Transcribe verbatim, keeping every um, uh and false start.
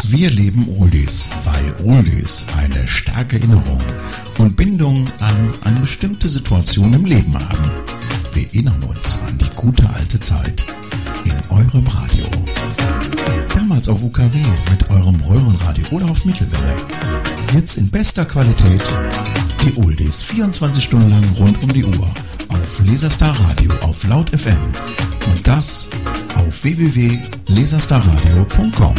Wir lieben Oldies, weil Oldies eine starke Erinnerung und Bindung an eine bestimmte Situation im Leben haben. Wir erinnern uns an die gute alte Zeit in eurem Radio. Damals auf U K W mit eurem Röhrenradio oder auf Mittelwelle. Jetzt in bester Qualität die Oldies vierundzwanzig Stunden lang rund um die Uhr auf Laserstar Radio auf Laut F M und das auf w w w punkt laserstar radio punkt com.